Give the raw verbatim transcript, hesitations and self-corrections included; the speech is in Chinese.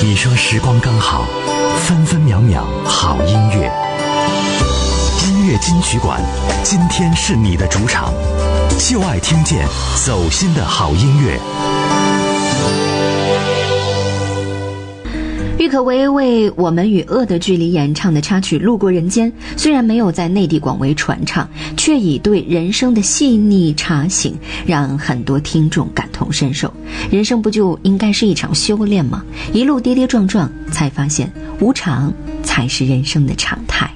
你说时光刚好，分分秒秒好音乐。音乐金曲馆，今天是你的主场，就爱听见走心的好音乐。 郁可唯为《我们与恶的距离》演唱的插曲《路过人间》，虽然没有在内地广为传唱，却以对人生的细腻茶醒，让很多听众感同身受。人生不就应该是一场修炼吗？一路跌跌撞撞，才发现无常才是人生的常态。